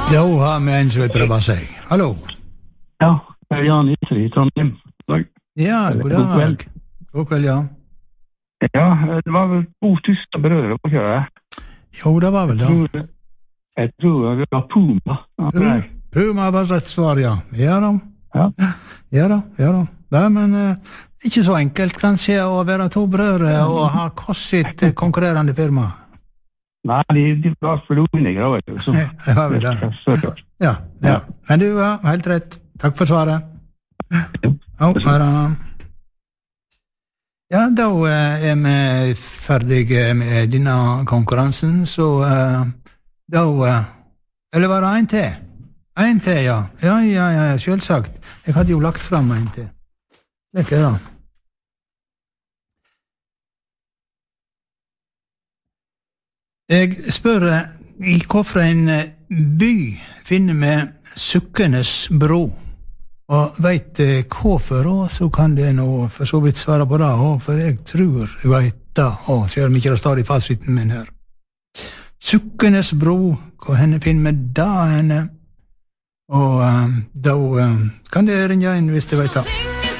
Da har vi en som vil prøve seg. Hallo. Ja, det Jan Isri I Trondheim. Ja, god dag. God kveld, ja. Ja, det var vel 2 tyske brødre på kjøret. Jo, det var vel det. Jeg tror det var Puma. Puma var rett svar, ja. Ja da. Ja. Ja da. Nei, men ikke så enkelt kanskje å være 2 brødre og ha sitt konkurrerende firma. Nei, de var for uenige, vet du. Det var vel det. Ja. Men du var helt rett. Takk for svaret. Ja, da vi ferdige med denne konkurransen, så da eller var det en til? En til, ja. Ja, selvsagt. Jeg hadde jo lagt fram en til. Det ikke da. Jeg spør I hvorfor by finner vi Sukkenes bro, og vet hvorfor, så kan det nå for så vidt svare på det, for jeg tror jeg vet det, selv om ikke det står I fasiten min her. Sukkenes bro, hvor henne finner vi da henne, og da kan det ringe inn hvis du vet det.